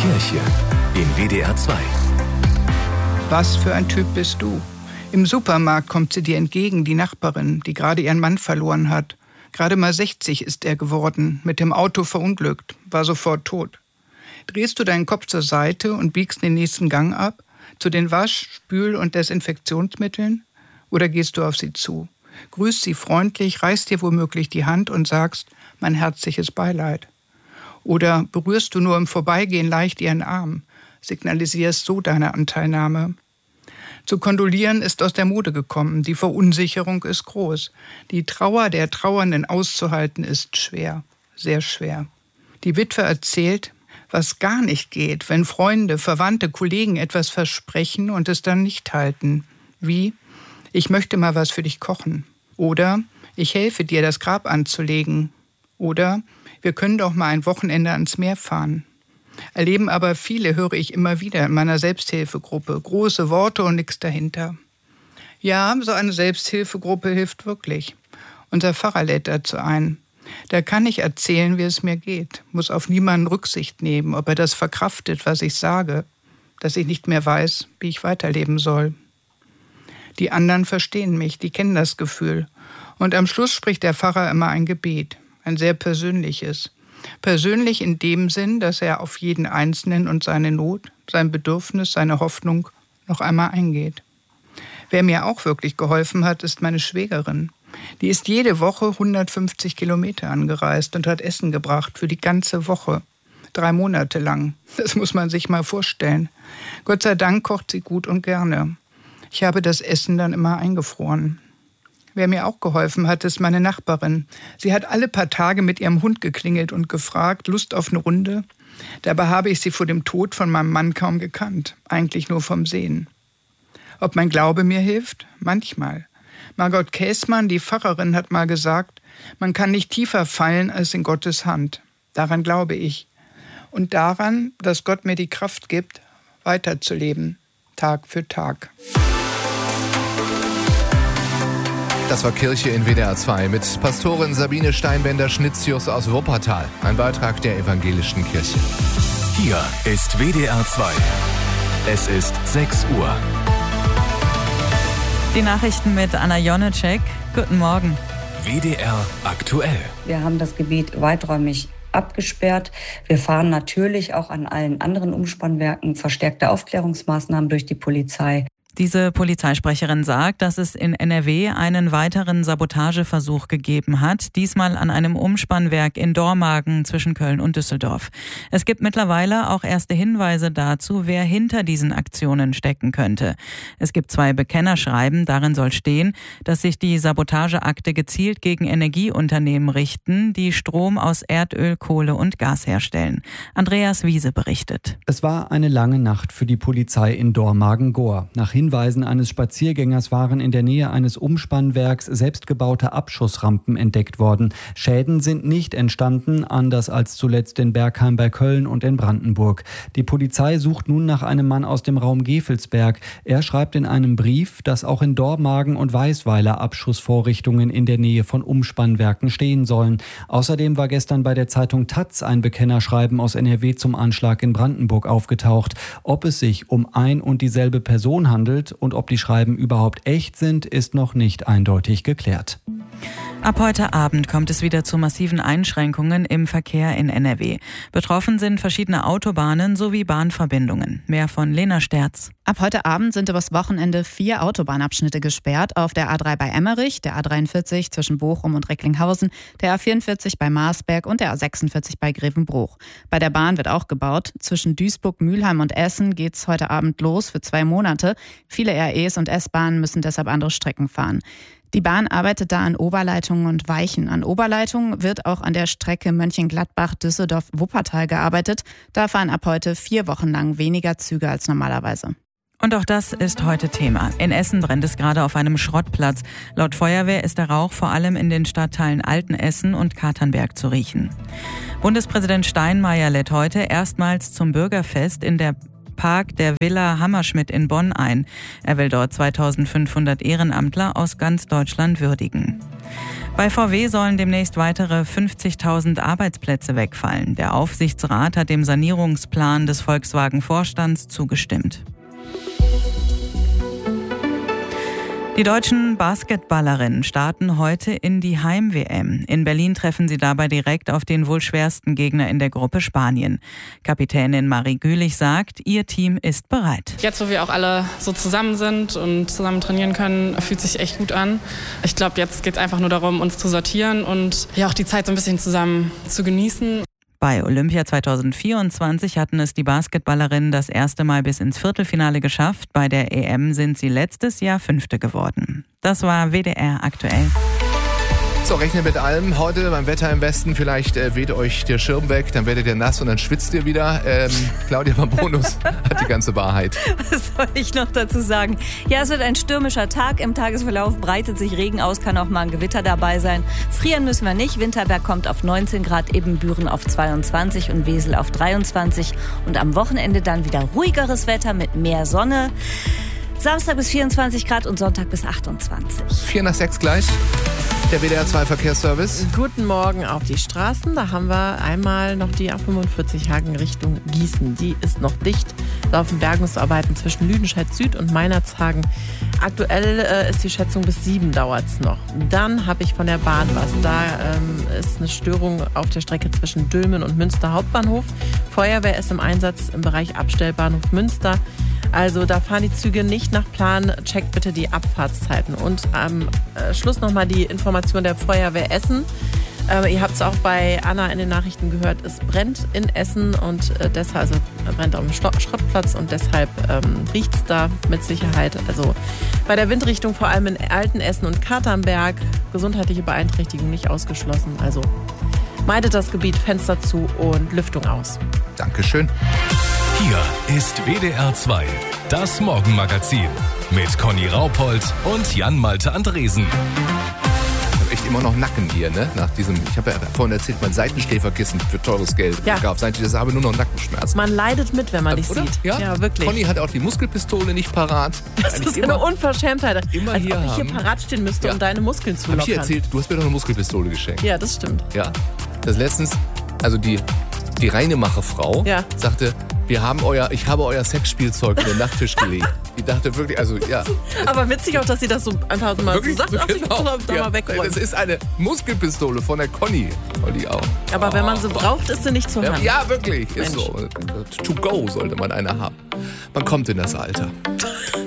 Kirche in WDR 2. Was für ein Typ bist du? Im Supermarkt kommt sie dir entgegen, die Nachbarin, die gerade ihren Mann verloren hat. Gerade mal 60 ist er geworden, mit dem Auto verunglückt, war sofort tot. Drehst du deinen Kopf zur Seite und biegst den nächsten Gang ab, zu den Wasch-, Spül- und Desinfektionsmitteln? Oder gehst du auf sie zu, grüßt sie freundlich, reichst ihr womöglich die Hand und sagst, mein herzliches Beileid? Oder berührst du nur im Vorbeigehen leicht ihren Arm, signalisierst so deine Anteilnahme? Zu kondolieren ist aus der Mode gekommen, die Verunsicherung ist groß. Die Trauer der Trauernden auszuhalten ist schwer, sehr schwer. Die Witwe erzählt, was gar nicht geht, wenn Freunde, Verwandte, Kollegen etwas versprechen und es dann nicht halten. Wie: Ich möchte mal was für dich kochen. Oder ich helfe dir, das Grab anzulegen. Oder wir können doch mal ein Wochenende ans Meer fahren. Erleben aber viele, höre ich immer wieder in meiner Selbsthilfegruppe. Große Worte und nichts dahinter. Ja, so eine Selbsthilfegruppe hilft wirklich. Unser Pfarrer lädt dazu ein. Da kann ich erzählen, wie es mir geht, muss auf niemanden Rücksicht nehmen, ob er das verkraftet, was ich sage, dass ich nicht mehr weiß, wie ich weiterleben soll. Die anderen verstehen mich, die kennen das Gefühl. Und am Schluss spricht der Pfarrer immer ein Gebet, ein sehr persönliches. Persönlich in dem Sinn, dass er auf jeden Einzelnen und seine Not, sein Bedürfnis, seine Hoffnung noch einmal eingeht. Wer mir auch wirklich geholfen hat, ist meine Schwägerin. Die ist jede Woche 150 Kilometer angereist und hat Essen gebracht für die ganze Woche. 3 Monate lang. Das muss man sich mal vorstellen. Gott sei Dank kocht sie gut und gerne. Ich habe das Essen dann immer eingefroren. Wer mir auch geholfen hat, ist meine Nachbarin. Sie hat alle paar Tage mit ihrem Hund geklingelt und gefragt, Lust auf eine Runde? Dabei habe ich sie vor dem Tod von meinem Mann kaum gekannt, eigentlich nur vom Sehen. Ob mein Glaube mir hilft? Manchmal. Margot Käßmann, die Pfarrerin, hat mal gesagt, man kann nicht tiefer fallen als in Gottes Hand. Daran glaube ich. Und daran, dass Gott mir die Kraft gibt, weiterzuleben, Tag für Tag. Das war Kirche in WDR 2 mit Pastorin Sabine Steinbender-Schnitzius aus Wuppertal. Ein Beitrag der Evangelischen Kirche. Hier ist WDR 2. Es ist 6 Uhr. Die Nachrichten mit Anna Jonecek. Guten Morgen. WDR aktuell. Wir haben das Gebiet weiträumig abgesperrt. Wir fahren natürlich auch an allen anderen Umspannwerken verstärkte Aufklärungsmaßnahmen durch die Polizei. Diese Polizeisprecherin sagt, dass es in NRW einen weiteren Sabotageversuch gegeben hat, diesmal an einem Umspannwerk in Dormagen zwischen Köln und Düsseldorf. Es gibt mittlerweile auch erste Hinweise dazu, wer hinter diesen Aktionen stecken könnte. Es gibt 2 Bekennerschreiben, darin soll stehen, dass sich die Sabotageakte gezielt gegen Energieunternehmen richten, die Strom aus Erdöl, Kohle und Gas herstellen. Andreas Wiese berichtet. Es war eine lange Nacht für die Polizei in Dormagen-Gohr. Nach Hinweisen eines Spaziergängers waren in der Nähe eines Umspannwerks selbstgebaute Abschussrampen entdeckt worden. Schäden sind nicht entstanden, anders als zuletzt in Bergheim bei Köln und in Brandenburg. Die Polizei sucht nun nach einem Mann aus dem Raum Gevelsberg. Er schreibt in einem Brief, dass auch in Dormagen und Weisweiler Abschussvorrichtungen in der Nähe von Umspannwerken stehen sollen. Außerdem war gestern bei der Zeitung taz ein Bekennerschreiben aus NRW zum Anschlag in Brandenburg aufgetaucht. Ob es sich um ein und dieselbe Person handelt und ob die Schreiben überhaupt echt sind, ist noch nicht eindeutig geklärt. Ab heute Abend kommt es wieder zu massiven Einschränkungen im Verkehr in NRW. Betroffen sind verschiedene Autobahnen sowie Bahnverbindungen. Mehr von Lena Sterz. Ab heute Abend sind übers Wochenende 4 Autobahnabschnitte gesperrt. Auf der A3 bei Emmerich, der A43 zwischen Bochum und Recklinghausen, der A44 bei Marsberg und der A46 bei Grevenbruch. Bei der Bahn wird auch gebaut. Zwischen Duisburg, Mülheim und Essen geht's heute Abend los für 2 Monate. Viele REs und S-Bahnen müssen deshalb andere Strecken fahren. Die Bahn arbeitet da an Oberleitungen und Weichen. An Oberleitungen wird auch an der Strecke Mönchengladbach-Düsseldorf-Wuppertal gearbeitet. Da fahren ab heute 4 Wochen lang weniger Züge als normalerweise. Und auch das ist heute Thema. In Essen brennt es gerade auf einem Schrottplatz. Laut Feuerwehr ist der Rauch vor allem in den Stadtteilen Altenessen und Katernberg zu riechen. Bundespräsident Steinmeier lädt heute erstmals zum Bürgerfest in der Park der Villa Hammerschmidt in Bonn ein. Er will dort 2500 Ehrenamtler aus ganz Deutschland würdigen. Bei VW sollen demnächst weitere 50.000 Arbeitsplätze wegfallen. Der Aufsichtsrat hat dem Sanierungsplan des Volkswagen-Vorstands zugestimmt. Die deutschen Basketballerinnen starten heute in die Heim-WM. In Berlin treffen sie dabei direkt auf den wohl schwersten Gegner in der Gruppe, Spanien. Kapitänin Marie Gülich sagt, ihr Team ist bereit. Jetzt, wo wir auch alle so zusammen sind und zusammen trainieren können, fühlt sich echt gut an. Ich glaube, jetzt geht es einfach nur darum, uns zu sortieren und ja auch die Zeit so ein bisschen zusammen zu genießen. Bei Olympia 2024 hatten es die Basketballerinnen das erste Mal bis ins Viertelfinale geschafft. Bei der EM sind sie letztes Jahr 5. geworden. Das war WDR aktuell. So, rechnet mit allem. Heute beim Wetter im Westen, vielleicht weht euch der Schirm weg, dann werdet ihr nass und dann schwitzt ihr wieder. Claudia Bonus hat die ganze Wahrheit. Was soll ich noch dazu sagen? Ja, es wird ein stürmischer Tag. Im Tagesverlauf breitet sich Regen aus, kann auch mal ein Gewitter dabei sein. Frieren müssen wir nicht. Winterberg kommt auf 19 Grad, Ibbenbüren auf 22 und Wesel auf 23. Und am Wochenende dann wieder ruhigeres Wetter mit mehr Sonne. Samstag bis 24 Grad und Sonntag bis 28. 4 nach 6 gleich. Der WDR 2 Verkehrsservice. Guten Morgen auf die Straßen. Da haben wir einmal noch die A45 Hagen Richtung Gießen. Die ist noch dicht. Laufen Bergungsarbeiten zwischen Lüdenscheid Süd und Meinerzhagen. Aktuell ist die Schätzung bis 7 dauert es noch. Dann habe ich von der Bahn was. Da ist eine Störung auf der Strecke zwischen Dülmen und Münster Hauptbahnhof. Feuerwehr ist im Einsatz im Bereich Abstellbahnhof Münster. Also da fahren die Züge nicht nach Plan. Checkt bitte die Abfahrtszeiten. Und am Schluss nochmal die Information der Feuerwehr Essen. Ihr habt es auch bei Anna in den Nachrichten gehört, es brennt in Essen und deshalb, also brennt auf dem Schrottplatz und deshalb riecht es da mit Sicherheit. Also bei der Windrichtung vor allem in Altenessen und Katernberg, gesundheitliche Beeinträchtigung nicht ausgeschlossen. Also meidet das Gebiet, Fenster zu und Lüftung aus. Dankeschön. Hier ist WDR 2, das Morgenmagazin mit Conny Raupold und Jan-Malte Andresen. Ich habe echt immer noch Nacken hier, ne? Nach diesem, ich habe ja vorhin erzählt, mein Seitenschläferkissen für teures Geld gekauft. Seit ich das habe, nur noch Nackenschmerzen. Man leidet mit, wenn man dich Oder? sieht. Ja, wirklich. Conny hat auch die Muskelpistole nicht parat. Das ist eine Unverschämtheit. Immer als hier ob ich hier haben. parat stehen müsste, um deine Muskeln zu Hab lockern. ich dir erzählt, du hast mir doch eine Muskelpistole geschenkt. Ja, das stimmt. Ja. Das letztens, also die Reinemache-Frau sagte, ich habe euer Sexspielzeug in den Nachttisch gelegt. Die dachte wirklich, also ja. Aber witzig auch, dass sie das so einfach mal Wirklich? so sagt, ach, ich muss da mal wegräumen. Das ist eine Muskelpistole von der Conny. Olli auch. Aber wenn man sie braucht, ist sie nicht zur Hand. Ja, wirklich. Mensch. Ist so. To go sollte man eine haben. Man kommt in das Alter.